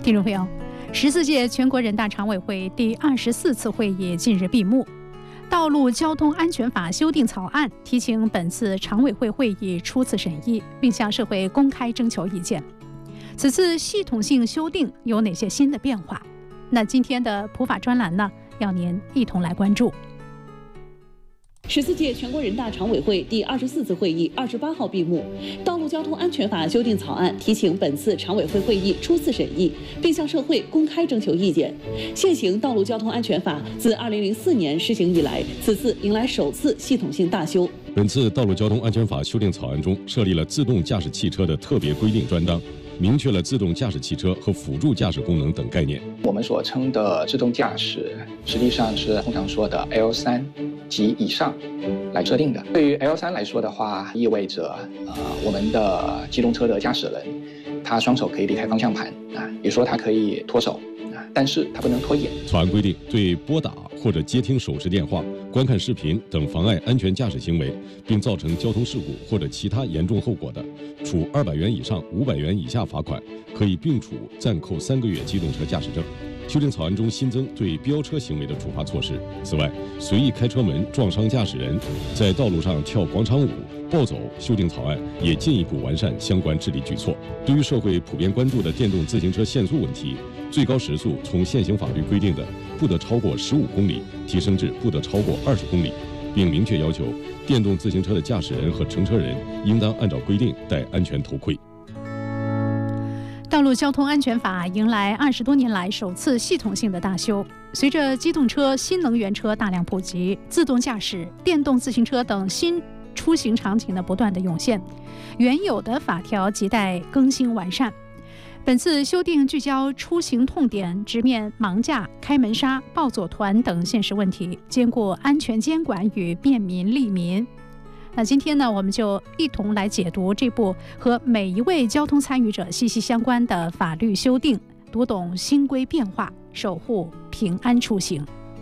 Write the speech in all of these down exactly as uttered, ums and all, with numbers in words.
听众朋友，十四届全国人大常委会第二十四次会议近日闭幕，道路交通安全法修订草案提请本次常委会会议初次审议，并向社会公开征求意见。此次系统性修订有哪些新的变化？那今天的普法专栏呢，要您一同来关注。 十四届全国人大常委会第二十四次会议二十八号闭幕，道路交通安全法修订草案提请本次常委会会议初次审议，并向社会公开征求意见。现行道路交通安全法自二零零四年施行以来，此次迎来首次系统性大修。 本次道路交通安全法修订草案中设立了自动驾驶汽车的特别规定专章，明确了自动驾驶汽车和辅助驾驶功能等概念。 我们所称的自动驾驶，实际上是通常说的 L 三 及以上来设定的。对于 L 三 来说的话，意味着呃我们的机动车的驾驶人，他双手可以离开方向盘啊，也说他可以脱手啊，但是他不能脱眼。 草案规定，对拨打或者接听手持电话、观看视频等妨碍安全驾驶行为，并造成交通事故或者其他严重后果的，处二百元以上五百元以下罚款，可以并处暂扣三个月机动车驾驶证。修订草案中新增对飙车行为的处罚措施。此外，随意开车门撞伤驾驶人，在道路上跳广场舞、暴走，修订草案也进一步完善相关治理举措。对于社会普遍关注的电动自行车限速问题，最高时速从现行法律规定的不得超过十五公里提升至不得超过二十公里，并明确要求电动自行车的驾驶人和乘车人应当按照规定戴安全头盔。 道路交通安全法迎来二十多年来首次系统性的大修。随着机动车、新能源车大量普及，自动驾驶、电动自行车等新出行场景的不断的涌现，原有的法条亟待更新完善。本次修订聚焦出行痛点，直面盲驾、开门杀、暴走团等现实问题，兼顾安全监管与便民利民。那今天呢，我们就一同来解读这部和每一位交通参与者息息相关的法律修订，读懂新规变化，守护平安出行。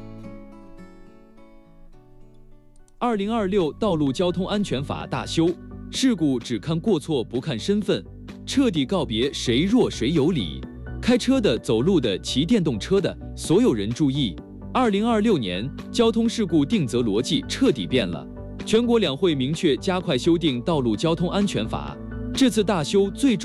二零二六道路交通安全法大修，事故只看过错不看身份，彻底告别谁弱谁有理。开车的、走路的、骑电动车的，所有人注意！二零二六年交通事故定责逻辑彻底变了。全国两会明确加快修订道路交通安全法，这次大修最重